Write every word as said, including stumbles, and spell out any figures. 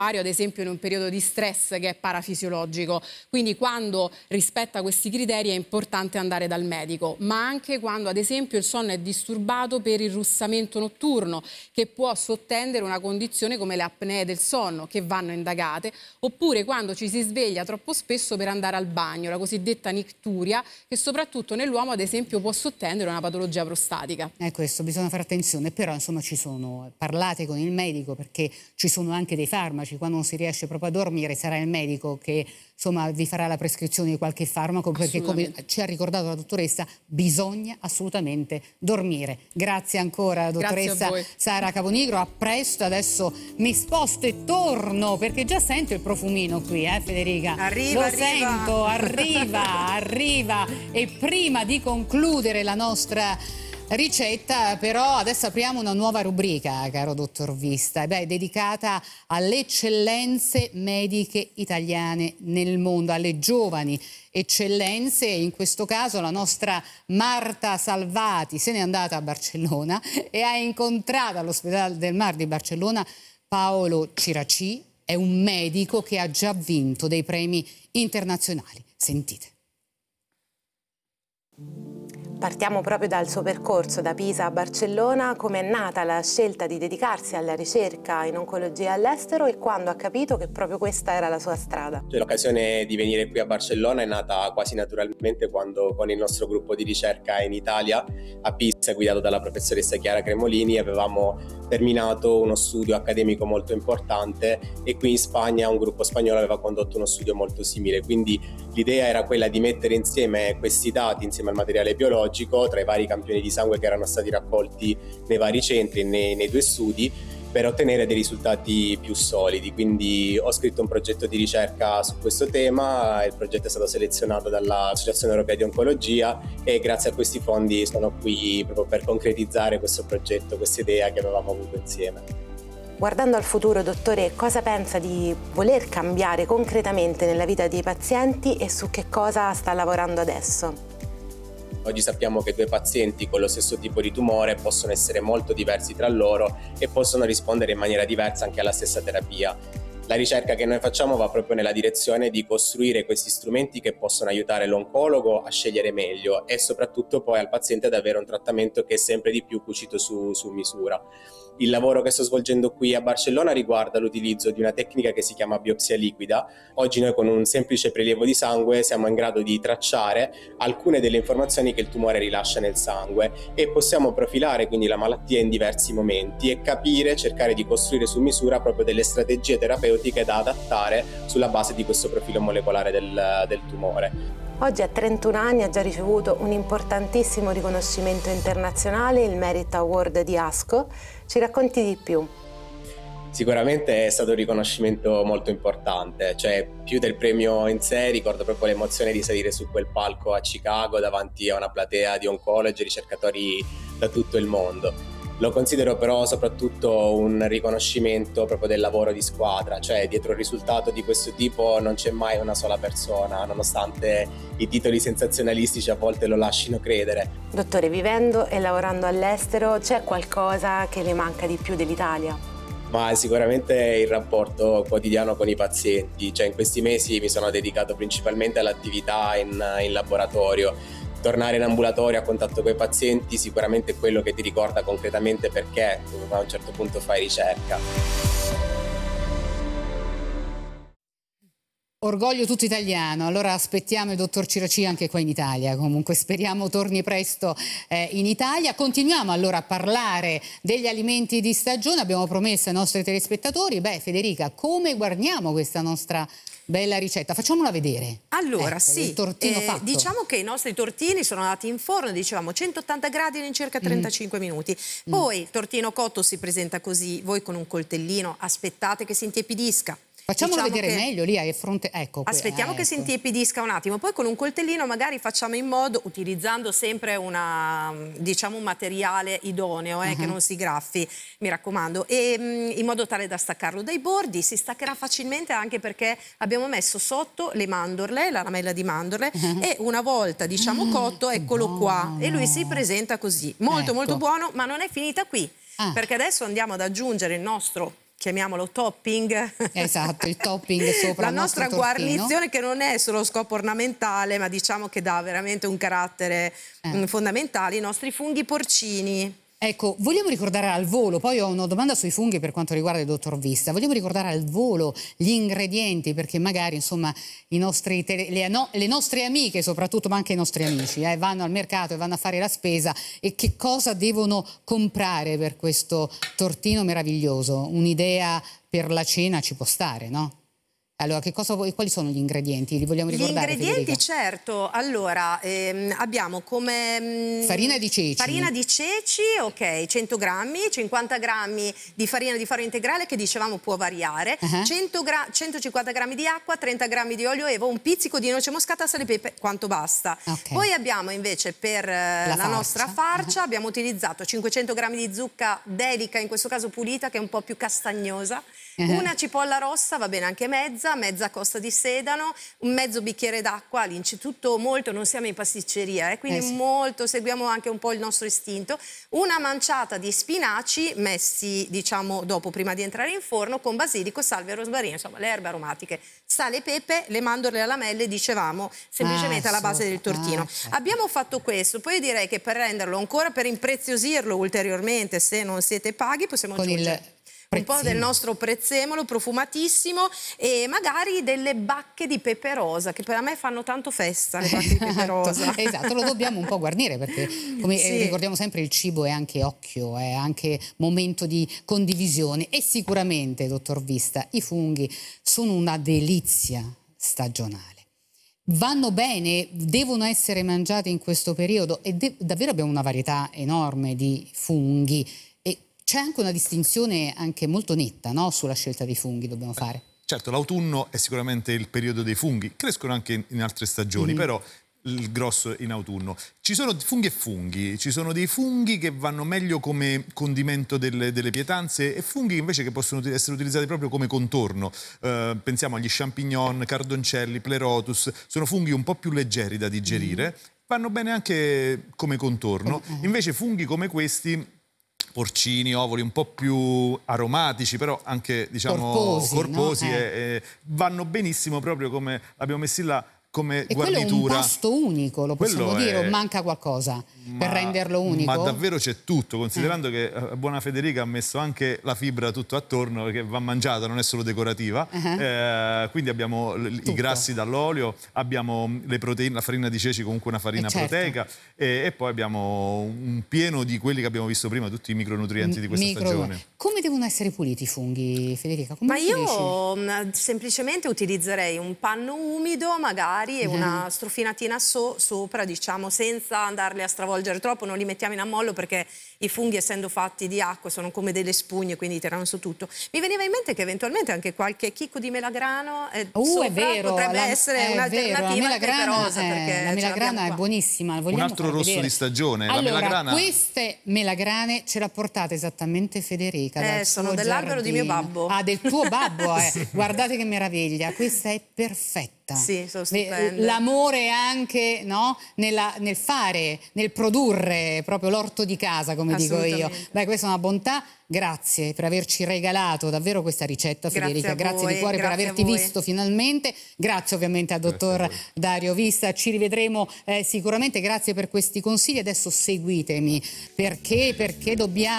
ad esempio in un periodo di stress che è parafisiologico, quindi quando rispetta questi criteri è importante andare dal medico, ma anche quando ad esempio il sonno è disturbato per il russamento notturno, che può sottendere una condizione come le apnee del sonno, che vanno indagate, oppure quando ci si sveglia troppo spesso per andare al bagno, la cosiddetta nicturia, che soprattutto nell'uomo ad esempio può sottendere una patologia prostatica. Eh, questo bisogna fare attenzione, però insomma ci sono, parlate con il medico perché ci sono anche dei farmaci. Quando non si riesce proprio a dormire sarà il medico che insomma vi farà la prescrizione di qualche farmaco, perché come ci ha ricordato la dottoressa bisogna assolutamente dormire. Grazie ancora dottoressa Sara Caponigro, a presto. Adesso mi sposto e torno perché già sento il profumino qui, eh Federica? Arriva, Lo arriva. sento, arriva, arriva. E prima di concludere la nostra ricetta, però adesso apriamo una nuova rubrica, caro dottor Vista, beh, dedicata alle eccellenze mediche italiane nel mondo, alle giovani eccellenze. In questo caso la nostra Marta Salvati se n'è andata a Barcellona e ha incontrato all'ospedale del Mar di Barcellona Paolo Ciraci, è un medico che ha già vinto dei premi internazionali. Sentite. Partiamo proprio dal suo percorso da Pisa a Barcellona, come è nata la scelta di dedicarsi alla ricerca in oncologia all'estero e quando ha capito che proprio questa era la sua strada. L'occasione di venire qui a Barcellona è nata quasi naturalmente quando con il nostro gruppo di ricerca in Italia, a Pisa, guidato dalla professoressa Chiara Cremolini, avevamo terminato uno studio accademico molto importante e qui in Spagna un gruppo spagnolo aveva condotto uno studio molto simile, quindi l'idea era quella di mettere insieme questi dati insieme al materiale biologico tra i vari campioni di sangue che erano stati raccolti nei vari centri, nei, nei due studi, per ottenere dei risultati più solidi. Quindi ho scritto un progetto di ricerca su questo tema, il progetto è stato selezionato dall'Associazione Europea di Oncologia e grazie a questi fondi sono qui proprio per concretizzare questo progetto, questa idea che avevamo avuto insieme. Guardando al futuro, dottore, cosa pensa di voler cambiare concretamente nella vita dei pazienti e su che cosa sta lavorando adesso? Oggi sappiamo che due pazienti con lo stesso tipo di tumore possono essere molto diversi tra loro e possono rispondere in maniera diversa anche alla stessa terapia. La ricerca che noi facciamo va proprio nella direzione di costruire questi strumenti che possono aiutare l'oncologo a scegliere meglio e soprattutto poi al paziente ad avere un trattamento che è sempre di più cucito su, su misura. Il lavoro che sto svolgendo qui a Barcellona riguarda l'utilizzo di una tecnica che si chiama biopsia liquida. Oggi noi con un semplice prelievo di sangue siamo in grado di tracciare alcune delle informazioni che il tumore rilascia nel sangue e possiamo profilare quindi la malattia in diversi momenti e capire, cercare di costruire su misura proprio delle strategie terapeutiche da adattare sulla base di questo profilo molecolare del, del tumore. Oggi a trentuno anni ha già ricevuto un importantissimo riconoscimento internazionale, il Merit Award di ASCO. Ci racconti di più? Sicuramente è stato un riconoscimento molto importante, cioè più del premio in sé ricordo proprio l'emozione di salire su quel palco a Chicago davanti a una platea di oncologi e ricercatori da tutto il mondo. Lo considero però soprattutto un riconoscimento proprio del lavoro di squadra, cioè dietro il risultato di questo tipo non c'è mai una sola persona, nonostante i titoli sensazionalistici a volte lo lascino credere. Dottore, vivendo e lavorando all'estero, c'è qualcosa che le manca di più dell'Italia? Ma sicuramente il rapporto quotidiano con i pazienti, cioè in questi mesi mi sono dedicato principalmente all'attività in, in laboratorio. Tornare in ambulatorio a contatto con i pazienti sicuramente è quello che ti ricorda concretamente perché a un certo punto fai ricerca. Orgoglio tutto italiano, allora aspettiamo il dottor Ciraci anche qua in Italia, comunque speriamo torni presto eh, in Italia. Continuiamo allora a parlare degli alimenti di stagione, abbiamo promesso ai nostri telespettatori, beh Federica, come guarniamo questa nostra bella ricetta? Facciamola vedere. Allora, ecco, sì, il tortino eh, fatto. diciamo che i nostri tortini sono andati in forno, dicevamo centottanta gradi in circa trentacinque mm. minuti. Poi mm. il tortino cotto si presenta così, voi con un coltellino aspettate che si intiepidisca. Facciamolo diciamo vedere che... meglio lì a fronte, ecco. Aspettiamo eh, che ecco. si intiepidisca un attimo, poi con un coltellino magari facciamo in modo, utilizzando sempre una, diciamo un materiale idoneo, eh, uh-huh. che non si graffi, mi raccomando, e, mh, in modo tale da staccarlo dai bordi. Si staccherà facilmente anche perché abbiamo messo sotto le mandorle, la lamella di mandorle, uh-huh. e una volta diciamo cotto, eccolo buono. Qua, e lui si presenta così, molto ecco. molto buono, ma non è finita qui, ah. perché adesso andiamo ad aggiungere il nostro chiamiamolo topping. Esatto, il topping sopra la il nostra nostro tortino. guarnizione, che non è solo scopo ornamentale, ma diciamo che dà veramente un carattere Eh. mh, fondamentale, i nostri funghi porcini. Ecco, vogliamo ricordare al volo, poi ho una domanda sui funghi per quanto riguarda il dottor Vista, vogliamo ricordare al volo gli ingredienti, perché magari insomma i nostri tele, le, no, le nostre amiche soprattutto, ma anche i nostri amici, eh, vanno al mercato e vanno a fare la spesa, e che cosa devono comprare per questo tortino meraviglioso? Un'idea per la cena ci può stare, no? Allora, che cosa, quali sono gli ingredienti? Li vogliamo ricordare? Gli ingredienti, Federica? certo. Allora, ehm, abbiamo come... mh, Farina di ceci. Farina di ceci, ok, cento grammi, cinquanta grammi di farina di farro integrale, che dicevamo può variare, Uh-huh. cento gra- centocinquanta grammi di acqua, trenta grammi di olio evo, un pizzico di noce moscata, sale e pepe, quanto basta. Ok. Poi abbiamo invece per eh, la, farcia. nostra farcia, Uh-huh. abbiamo utilizzato cinquecento grammi di zucca dedica, in questo caso pulita, che è un po' più castagnosa, Uh-huh. una cipolla rossa, va bene anche mezza, mezza costa di sedano, un mezzo bicchiere d'acqua, tutto molto, non siamo in pasticceria, eh, quindi Eh sì. molto, seguiamo anche un po' il nostro istinto, una manciata di spinaci messi diciamo dopo, prima di entrare in forno, con basilico, salvia e rosmarino, insomma le erbe aromatiche, sale e pepe, le mandorle alla melle, dicevamo semplicemente Ah, alla base del super. tortino. Ah, certo. Abbiamo fatto questo, poi direi che per renderlo ancora, per impreziosirlo ulteriormente, se non siete paghi, possiamo Con il aggiungere un po' del prezzemolo. nostro prezzemolo profumatissimo e magari delle bacche di pepe rosa, che per me fanno tanto festa, le bacche di pepe rosa. Esatto, lo dobbiamo un po' guarnire, perché come Sì. eh, ricordiamo sempre, il cibo è anche occhio, è anche momento di condivisione, e sicuramente, dottor Vista, i funghi sono una delizia stagionale. Vanno bene, devono essere mangiati in questo periodo, e de- davvero abbiamo una varietà enorme di funghi, e c'è anche una distinzione anche molto netta, no, sulla scelta dei funghi dobbiamo fare. Certo, l'autunno è sicuramente il periodo dei funghi, crescono anche in, in altre stagioni, Mm. però il grosso in autunno. Ci sono funghi e funghi, ci sono dei funghi che vanno meglio come condimento delle, delle pietanze, e funghi invece che possono essere utilizzati proprio come contorno. Eh, pensiamo agli champignon, cardoncelli, pleurotus, sono funghi un po' più leggeri da digerire, vanno bene anche come contorno. Invece funghi come questi, porcini, ovoli, un po' più aromatici, però anche diciamo Corposi, corposi, no? e, e vanno benissimo proprio come abbiamo messi là, come E quello è un guarnitura. pasto unico, lo possiamo Quello dire, è- o manca qualcosa per Ma- renderlo unico? Ma davvero c'è tutto, considerando che eh, buona Federica ha messo anche la fibra tutto attorno, che va mangiata, non è solo decorativa. Uh-huh. Eh, quindi abbiamo l- i Tutto. grassi dall'olio, abbiamo le proteine, la farina di ceci, comunque una farina Eh, certo. proteica, e, e poi abbiamo un pieno di quelli che abbiamo visto prima, tutti i micronutrienti di questa Micro- stagione. Come devono essere puliti i funghi, Federica? Come Ma li pulisci? io mh, semplicemente utilizzerei un panno umido magari e una strofinatina so- sopra, diciamo, senza andarli a stravolgere troppo, non li mettiamo in ammollo perché i funghi, essendo fatti di acqua, sono come delle spugne, quindi tirano su tutto. Mi veniva in mente che eventualmente anche qualche chicco di melagrano eh, Uh, sopra è vero, potrebbe la- essere è vero, un'alternativa la melagrana, peperosa, eh, perché la ce melagrana l'abbiamo è qua. buonissima, la vogliamo altro far rosso vedere? di stagione, la Allora, melagrana- queste melagrane ce l'ha portate esattamente Federica. Eh, dal sono suo dell'albero di mio giardino. babbo. Ah, del tuo babbo, eh. Guardate che meraviglia, questa è perfetta. Sì, sono Le- stupende. L'amore anche, no? Nella- nel fare, nel produrre proprio l'orto di casa, come dico io. Assolutamente. Beh, questa è una bontà. Grazie per averci regalato davvero questa ricetta, Grazie Federica. a Grazie voi, di cuore per grazie a averti voi. visto finalmente. Grazie ovviamente al dottor Dario Vista. Ci rivedremo eh, sicuramente. Grazie per questi consigli. Adesso seguitemi, perché perché dobbiamo